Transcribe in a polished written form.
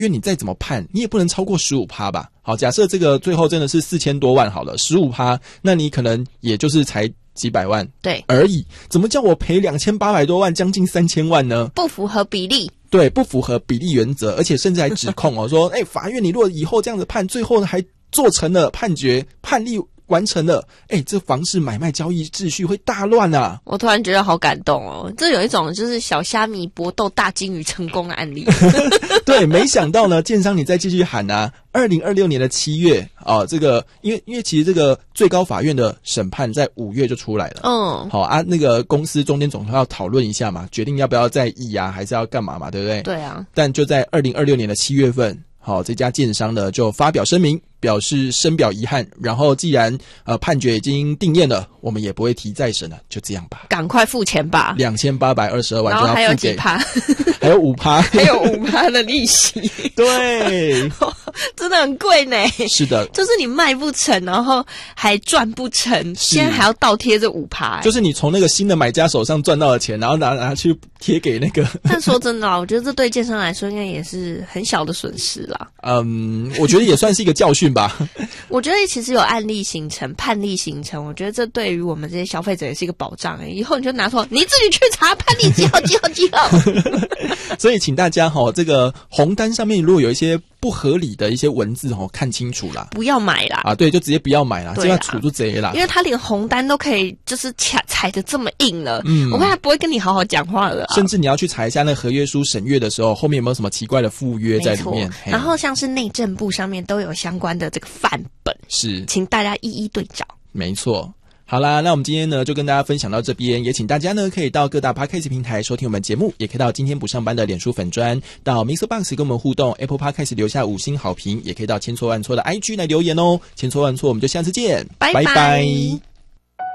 因为你再怎么判，你也不能超过 15% 吧。好，假设这个最后真的是4000多万好了 15%， 那你可能也就是才几百万对而已，怎么叫我赔2800多万，将近3000万呢？ 不符合比例。 对，不符合比例原则，而且甚至还指控说法院你如果以后这样子判，最后还做成了判决，判例完成了，这房市买卖交易秩序会大乱啊！ 我突然觉得好感动哦，这有一种就是小虾米搏斗大金鱼成功的案例。 对，没想到呢，建商你再继续喊啊，2026年的7月这个因为其实这个最高法院的审判在5月就出来了。好啊，那个公司中间总要讨论一下嘛，决定要不要再议啊，还是要干嘛嘛，对不对？ 对啊。 但就在2026年的7月份，好，这家建商呢就发表声明，表示深表遗憾，然后既然判决已经定验了，我们也不会提再审了，就这样吧， 赶快付钱吧 ，2822万就要付给， 然后还有几趴， 还有5%， 还有5%的利息， 对， 真的很贵呢。 是的， 就是你卖不成，然后还赚不成，现在还要倒贴这5%， 就是你从那个新的买家手上赚到的钱，然后拿去贴给那个。 但说真的我觉得这对建商来说应该也是很小的损失啦。 我觉得也算是一个教训吧。 我觉得其实有案例形成、判例形成，我觉得这对于我们这些消费者也是一个保障。以后你就拿出你自己去查判例几号。 所以请大家这个红单上面如果有一些不合理的一些文字看清楚啦， 不要买啦。 对，就直接不要买啦，这样处住贼啦。 因为他连红单都可以就是踩得这么硬了，我看他不会跟你好好讲话了甚至你要去查一下那合约书审阅的时候，后面有没有什么奇怪的附约在里面。 然后像是内政部上面都有相关的这个范本， 是， 请大家一一对照。 没错。好啦，那我们今天呢就跟大家分享到这边，也请大家呢可以到各大 Podcast 平台收听我们节目，也可以到今天不上班的脸书粉专，到 Mixerbox 跟我们互动， Apple Podcast 留下5星好评，也可以到千错万错的 IG 来留言哦。千错万错，我们就下次见，拜拜。